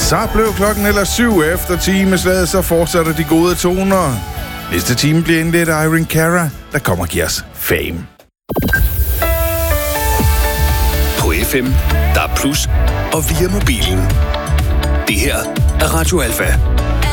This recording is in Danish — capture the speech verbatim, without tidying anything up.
Så blev klokken eller syv efter timeslaget, så fortsætter de gode toner. Næste time bliver indledt af Irene Cara, der kommer og giver os Fame. På F M, der er plus, og via mobilen. Det her er Radio Alpha.